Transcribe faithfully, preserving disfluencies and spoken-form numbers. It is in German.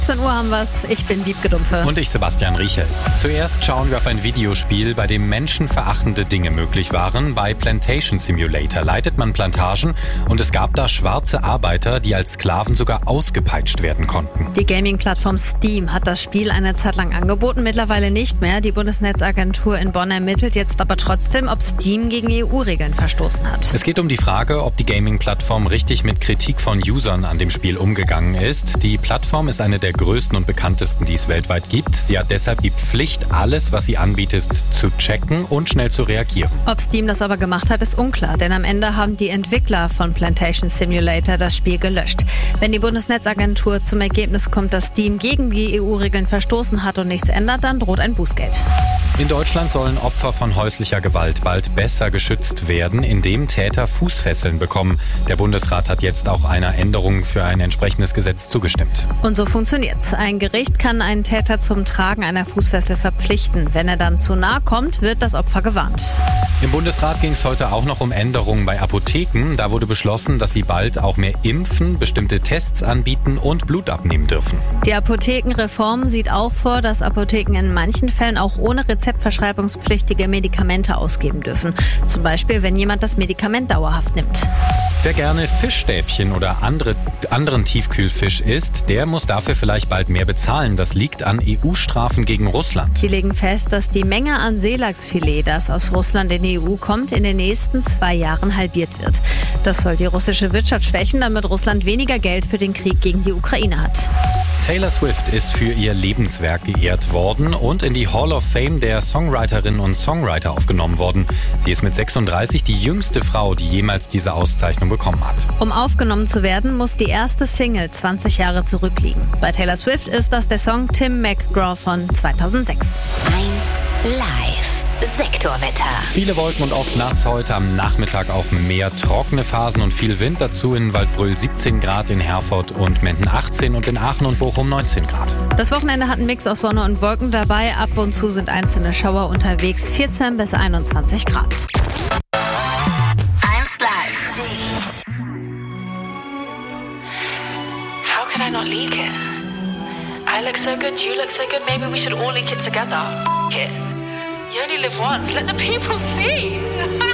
achtzehn Uhr haben wir's. Ich bin Wiebke Dumpe. Und ich, Sebastian Riechel. Zuerst schauen wir auf ein Videospiel, bei dem menschenverachtende Dinge möglich waren. Bei Plantation Simulator leitet man Plantagen und es gab da schwarze Arbeiter, die als Sklaven sogar ausgepeitscht werden konnten. Die Gaming-Plattform Steam hat das Spiel eine Zeit lang angeboten, mittlerweile nicht mehr. Die Bundesnetzagentur in Bonn ermittelt jetzt aber trotzdem, ob Steam gegen E U-Regeln verstoßen hat. Es geht um die Frage, ob die Gaming-Plattform richtig mit Kritik von Usern an dem Spiel umgegangen ist. Die Plattform ist eine der größten und bekanntesten, die es weltweit gibt. Sie hat deshalb die Pflicht, alles, was sie anbietet, zu checken und schnell zu reagieren. Ob Steam das aber gemacht hat, ist unklar, denn am Ende haben die Entwickler von Plantation Simulator das Spiel gelöscht. Wenn die Bundesnetzagentur zum Ergebnis kommt, dass Steam gegen die E U-Regeln verstoßen hat und nichts ändert, dann droht ein Bußgeld. In Deutschland sollen Opfer von häuslicher Gewalt bald besser geschützt werden, indem Täter Fußfesseln bekommen. Der Bundesrat hat jetzt auch einer Änderung für ein entsprechendes Gesetz zugestimmt. Und so funktioniert's. Ein Gericht kann einen Täter zum Tragen einer Fußfessel verpflichten. Wenn er dann zu nahe kommt, wird das Opfer gewarnt. Im Bundesrat ging es heute auch noch um Änderungen bei Apotheken. Da wurde beschlossen, dass sie bald auch mehr impfen, bestimmte Tests anbieten und Blut abnehmen dürfen. Die Apothekenreform sieht auch vor, dass Apotheken in manchen Fällen auch ohne rezeptverschreibungspflichtige Medikamente ausgeben dürfen. Zum Beispiel, wenn jemand das Medikament dauerhaft nimmt. Wer gerne Fischstäbchen oder andere, anderen Tiefkühlfisch isst, der muss dafür vielleicht bald mehr bezahlen. Das liegt an E U-Strafen gegen Russland. Die legen fest, dass die Menge an Seelachsfilet, das aus Russland in die E U kommt, in den nächsten zwei Jahren halbiert wird. Das soll die russische Wirtschaft schwächen, damit Russland weniger Geld für den Krieg gegen die Ukraine hat. Taylor Swift ist für ihr Lebenswerk geehrt worden und in die Hall of Fame der Songwriterinnen und Songwriter aufgenommen worden. Sie ist mit sechsunddreißig die jüngste Frau, die jemals diese Auszeichnung bekommen hat. Um aufgenommen zu werden, muss die erste Single zwanzig Jahre zurückliegen. Bei Taylor Swift ist das der Song Tim McGraw von zweitausendsechs. eins Live. Sektorwetter. Viele Wolken und oft nass heute, am Nachmittag auch mehr trockene Phasen und viel Wind. Dazu in Waldbröl siebzehn Grad, in Herford und Menden achtzehn und in Aachen und Bochum neunzehn Grad. Das Wochenende hat einen Mix aus Sonne und Wolken dabei. Ab und zu sind einzelne Schauer unterwegs, vierzehn bis einundzwanzig Grad. eins Live. How could I not leak it? I look so good, you look so good, maybe we should all leak it together. F- it. You only live once, let the people see.